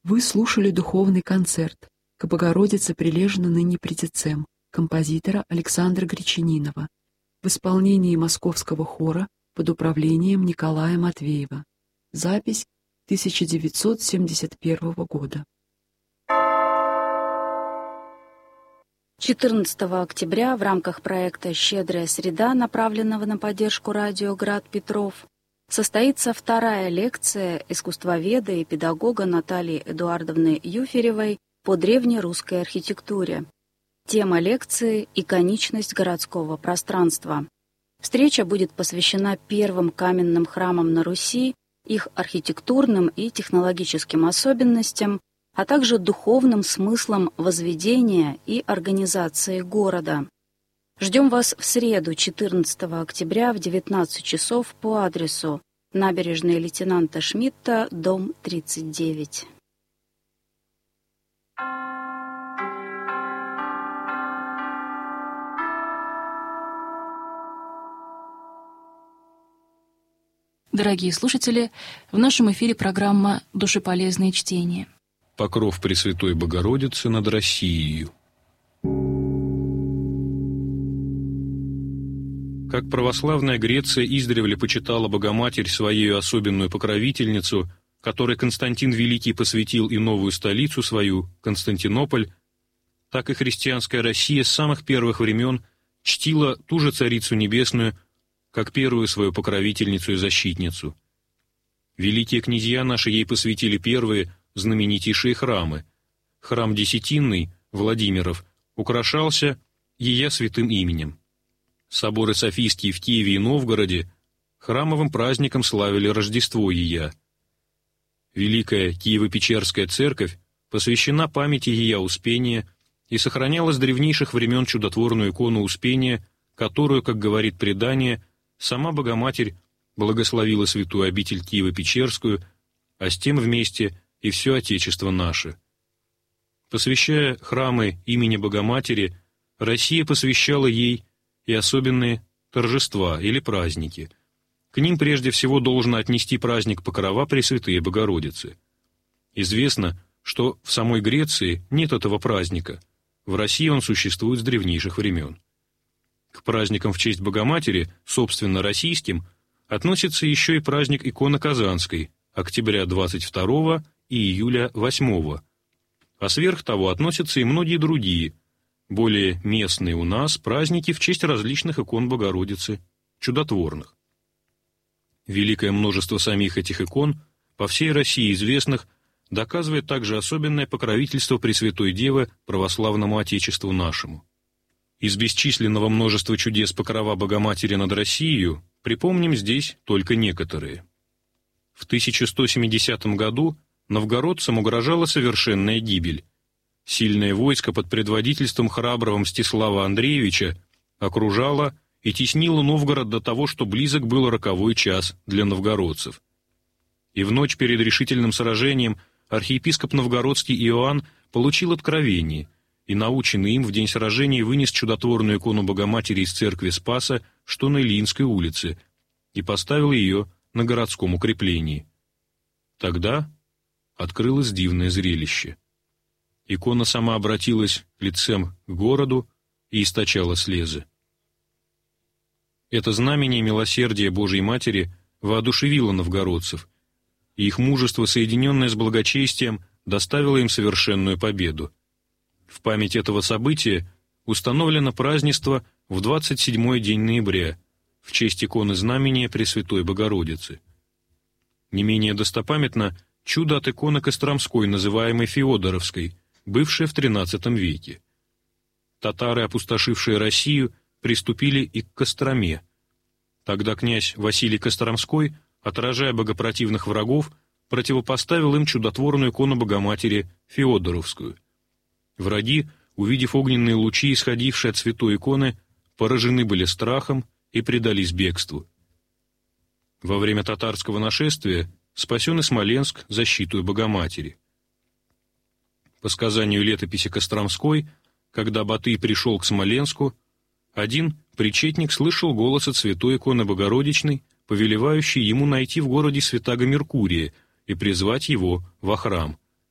Вы слушали духовный концерт «К Богородице прилежно ныне придецем» композитора Александра Гречанинова в исполнении Московского хора под управлением Николая Матвеева. Запись 1971 года. 14 октября в рамках проекта «Щедрая среда», направленного на поддержку радио «Град Петров», состоится вторая лекция искусствоведа и педагога Натальи Эдуардовны Юферевой по древнерусской архитектуре. Тема лекции «Иконичность городского пространства». Встреча будет посвящена первым каменным храмам на Руси, их архитектурным и технологическим особенностям, а также духовным смыслам возведения и организации города. Ждем вас в среду, 14 октября в 19 часов по адресу Набережная лейтенанта Шмидта, дом 39. Дорогие слушатели, в нашем эфире программа «Душеполезные чтения». Покров Пресвятой Богородицы над Россией. Как православная Греция издревле почитала Богоматерь своею особенную покровительницу, которой Константин Великий посвятил и новую столицу свою, Константинополь, так и христианская Россия с самых первых времен чтила ту же Царицу Небесную, как первую свою покровительницу и защитницу. Великие князья наши ей посвятили первые, знаменитейшие храмы. Храм Десятинный, Владимиров, украшался ея святым именем. Соборы Софийские в Киеве и Новгороде храмовым праздником славили Рождество ея. Великая Киево-Печерская церковь посвящена памяти ея Успения и сохраняла с древнейших времен чудотворную икону Успения, которую, как говорит предание, сама Богоматерь благословила святую обитель Киево-Печерскую, а с тем вместе и все Отечество наше. Посвящая храмы имени Богоматери, Россия посвящала ей и особенные торжества или праздники. К ним прежде всего должно отнести праздник Покрова Пресвятой Богородицы. Известно, что в самой Греции нет этого праздника, в России он существует с древнейших времен. К праздникам в честь Богоматери, собственно российским, относится еще и праздник иконы Казанской, октября 22 и июля 8, а сверх того относятся и многие другие, более местные у нас, праздники в честь различных икон Богородицы, чудотворных. Великое множество самих этих икон, по всей России известных, доказывает также особенное покровительство Пресвятой Девы православному Отечеству нашему. Из бесчисленного множества чудес Покрова Богоматери над Россией припомним здесь только некоторые. В 1170 году новгородцам угрожала совершенная гибель. Сильное войско под предводительством храброго Мстислава Андреевича окружало и теснило Новгород до того, что близок был роковой час для новгородцев. И в ночь перед решительным сражением архиепископ новгородский Иоанн получил откровение и, наученный им, в день сражения вынес чудотворную икону Богоматери из церкви Спаса, что на Ильинской улице, и поставил ее на городском укреплении. Тогда открылось дивное зрелище. Икона сама обратилась лицем к городу и источала слезы. Это знамение милосердия Божией Матери воодушевило новгородцев, и их мужество, соединенное с благочестием, доставило им совершенную победу. В память этого события установлено празднество в 27-й день ноября в честь иконы знамения Пресвятой Богородицы. Не менее достопамятно чудо от иконы Костромской, называемой Феодоровской, бывшая в XIII веке. Татары, опустошившие Россию, приступили и к Костроме. Тогда князь Василий Костромской, отражая богопротивных врагов, противопоставил им чудотворную икону Богоматери Феодоровскую. Враги, увидев огненные лучи, исходившие от святой иконы, поражены были страхом и предались бегству. Во время татарского нашествия спасен и Смоленск защитою Богоматери. По сказанию летописи Костромской, когда Батый пришел к Смоленску, один причетник слышал голос от святой иконы Богородичной, повелевающий ему найти в городе святаго Меркурия и призвать его во храм.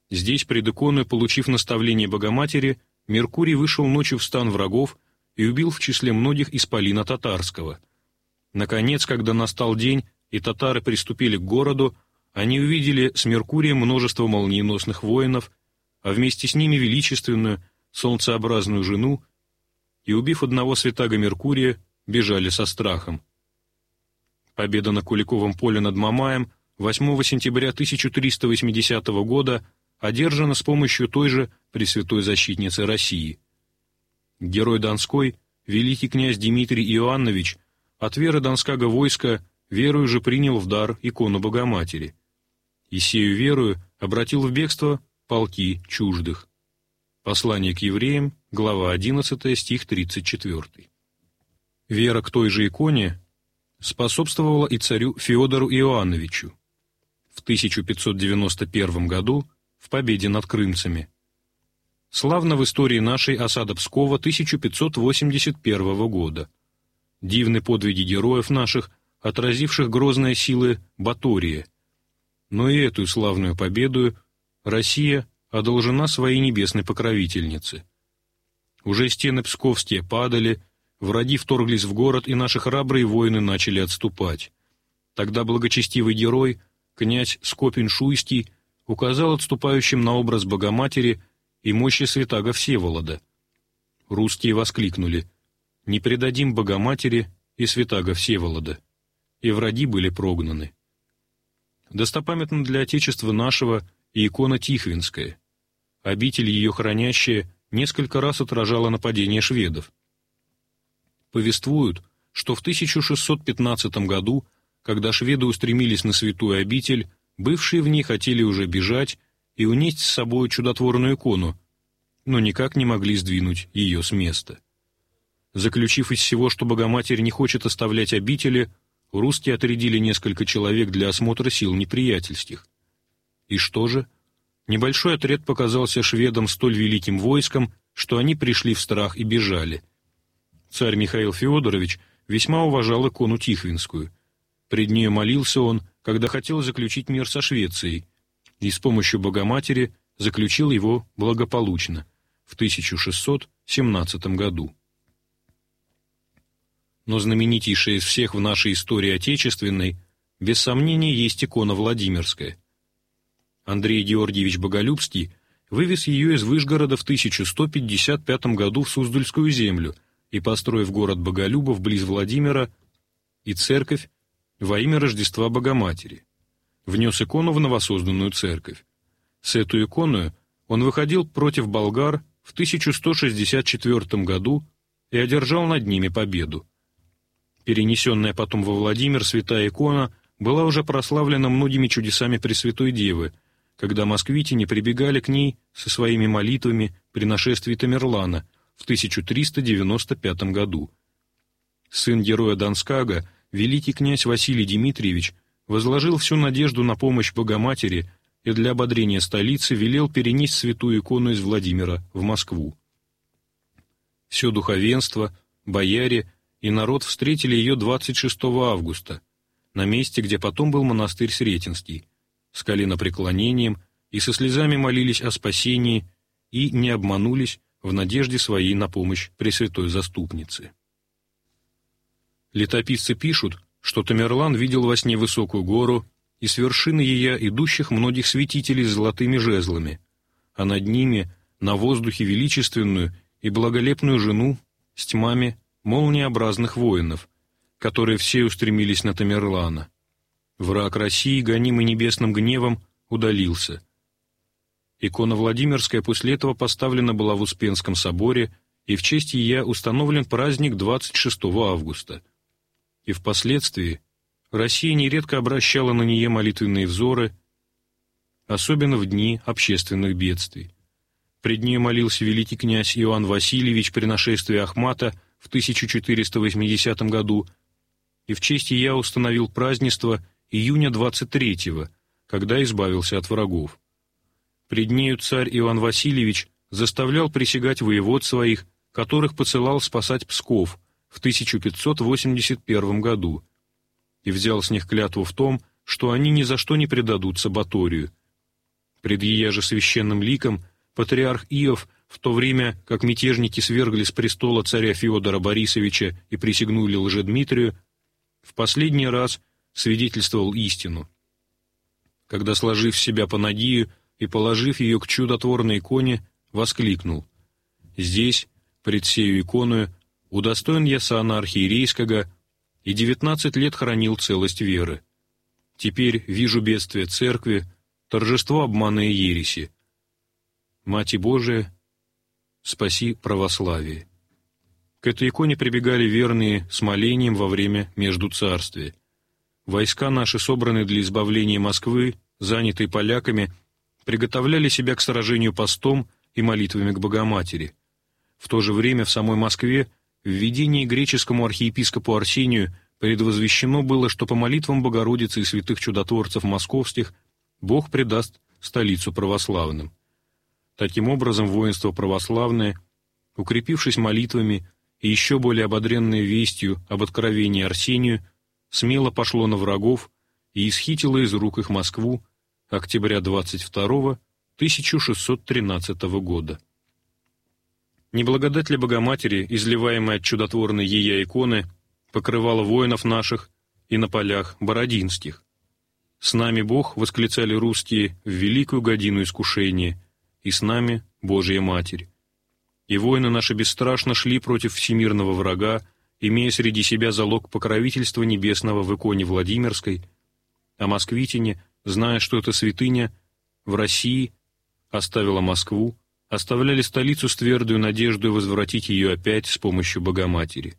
Здесь, пред иконой, получив наставление Богоматери, Меркурий вышел ночью в стан врагов и убил в числе многих исполина татарского. Наконец, когда настал день, и татары приступили к городу, они увидели с Меркурием множество молниеносных воинов, а вместе с ними величественную, солнцеобразную жену, и, убив одного святаго Меркурия, бежали со страхом. Победа на Куликовом поле над Мамаем 8 сентября 1380 года одержана с помощью той же Пресвятой Защитницы России. Герой Донской, великий князь Дмитрий Иоаннович, от веры донского войска верою же принял в дар икону Богоматери, и сею верою обратил в бегство полки чуждых. Послание к евреям, глава 11, стих 34. Вера к той же иконе способствовала и царю Феодору Иоанновичу в 1591 году в победе над крымцами. Славна в истории нашей осада Пскова 1581 года. Дивны подвиги героев наших, отразивших грозные силы Батория. Но и эту славную победу Россия одолжена своей небесной покровительнице. Уже стены псковские падали, враги вторглись в город, и наши храбрые воины начали отступать. Тогда благочестивый герой, князь Скопин-Шуйский, указал отступающим на образ Богоматери и мощи святаго Всеволода. Русские воскликнули: «Не предадим Богоматери и святаго Всеволода», и враги были прогнаны. Достопамятна для Отечества нашего и икона Тихвинская. Обитель ее хранящая несколько раз отражала нападение шведов. Повествуют, что в 1615 году, когда шведы устремились на святую обитель, бывшие в ней хотели уже бежать и унести с собой чудотворную икону, но никак не могли сдвинуть ее с места. Заключив из всего, что Богоматерь не хочет оставлять обители, русские отрядили несколько человек для осмотра сил неприятельских. И что же? Небольшой отряд показался шведам столь великим войском, что они пришли в страх и бежали. Царь Михаил Феодорович весьма уважал икону Тихвинскую. Пред нею молился он, когда хотел заключить мир со Швецией, и с помощью Богоматери заключил его благополучно в 1617 году. Но знаменитейшая из всех в нашей истории отечественной, без сомнения, есть икона Владимирская. Андрей Георгиевич Боголюбский вывез ее из Выжгорода в 1155 году в Суздальскую землю и, построив город Боголюбов близ Владимира, и церковь во имя Рождества Богоматери, внес икону в новосозданную церковь. С этой иконой он выходил против болгар в 1164 году и одержал над ними победу. Перенесенная потом во Владимир святая икона была уже прославлена многими чудесами Пресвятой Девы, когда москвитяне прибегали к ней со своими молитвами при нашествии Тамерлана в 1395 году. Сын героя Донскага, великий князь Василий Дмитриевич, возложил всю надежду на помощь Богоматери и для ободрения столицы велел перенести святую икону из Владимира в Москву. Все духовенство, бояре и народ встретили ее 26 августа, на месте, где потом был монастырь Сретенский, с коленопреклонением и со слезами молились о спасении и не обманулись в надежде своей на помощь Пресвятой Заступницы. Летописцы пишут, что Тамерлан видел во сне высокую гору и с вершины ее идущих многих святителей с золотыми жезлами, а над ними на воздухе величественную и благолепную жену с тьмами молниеобразных воинов, которые все устремились на Тамерлана. Враг России, гонимый небесным гневом, удалился. Икона Владимирская после этого поставлена была в Успенском соборе, и в честь ее установлен праздник 26 августа. И впоследствии Россия нередко обращала на нее молитвенные взоры, особенно в дни общественных бедствий. Пред ней молился великий князь Иоанн Васильевич при нашествии Ахмата в 1480 году, и в честь ее установил празднество июня 23-го, когда избавился от врагов. Пред нею царь Иоанн Васильевич заставлял присягать воевод своих, которых посылал спасать Псков в 1581 году, и взял с них клятву в том, что они ни за что не предадутся Баторию. Пред ея же священным ликом патриарх Иов, в то время как мятежники свергли с престола царя Феодора Борисовича и присягнули Лжедмитрию, в последний раз свидетельствовал истину. Когда, сложив в себя панагию и положив ее к чудотворной иконе, воскликнул: «Здесь, пред сею иконою, удостоен я сана архиерейского и 19 лет хранил целость веры. Теперь вижу бедствие церкви, торжество обмана и ереси. Мати Божия, спаси православие». К этой иконе прибегали верные с молением во время Междуцарствия. Войска наши, собранные для избавления Москвы, занятые поляками, приготовляли себя к сражению постом и молитвами к Богоматери. В то же время в самой Москве в видении греческому архиепископу Арсению предвозвещено было, что по молитвам Богородицы и святых чудотворцев московских Бог предаст столицу православным. Таким образом, воинство православное, укрепившись молитвами и еще более ободренное вестью об откровении Арсению, смело пошло на врагов и исхитило из рук их Москву октября 22 1613 года. Неблагодать ли Богоматери, изливаемая от чудотворной ея иконы, покрывала воинов наших и на полях бородинских. «С нами Бог», — восклицали русские, — «в великую годину искушения, и с нами Божья Матерь». И воины наши бесстрашно шли против всемирного врага, имея среди себя залог покровительства небесного в иконе Владимирской, а москвитяне, зная, что это святыня, в России оставила Москву, оставляли столицу с твердую надеждой возвратить ее опять с помощью Богоматери.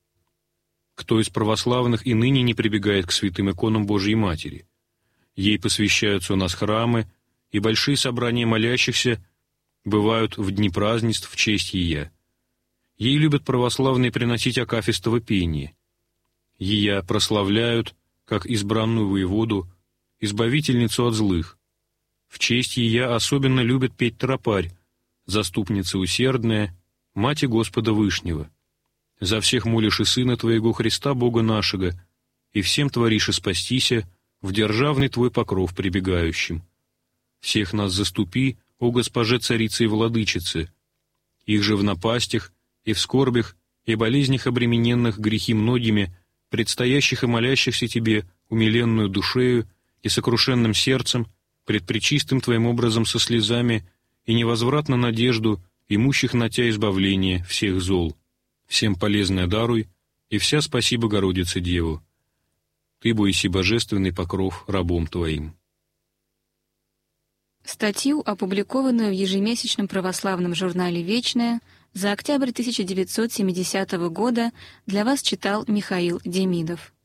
Кто из православных и ныне не прибегает к святым иконам Божьей Матери? Ей посвящаются у нас храмы, и большие собрания молящихся бывают в дни празднеств в честь ея. Ей любят православные приносить акафистово пение. Ея прославляют, как избранную воеводу, избавительницу от злых. В честь ея особенно любят петь тропарь, заступница усердная, Мати Господа Вышнего. За всех молишь и Сына Твоего Христа, Бога нашего, и всем творишь и спастися, в державный Твой покров прибегающим. Всех нас заступи, о Госпоже Царице и Владычице, их же в напастях и в скорбях и болезнях обремененных грехи многими, предстоящих и молящихся Тебе умиленную душею и сокрушенным сердцем, пред пречистым Твоим образом со слезами и невозвратно надежду, имущих на Тя избавление всех зол. Всем полезное даруй, и вся спаси Богородице Деву. Ты бойся божественный покров рабом Твоим. Статью, опубликованную в ежемесячном православном журнале «Вечное» за октябрь 1970 года, для вас читал Михаил Демидов.